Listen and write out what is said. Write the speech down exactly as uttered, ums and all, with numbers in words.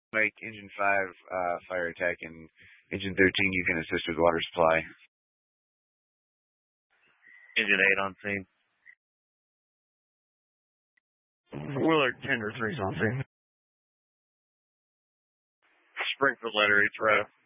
Mike, Engine five, uh, fire attack, and Engine thirteen, you can assist with water supply. Engine eight on scene. Willard ten or three's on scene. Springfield letter H, right.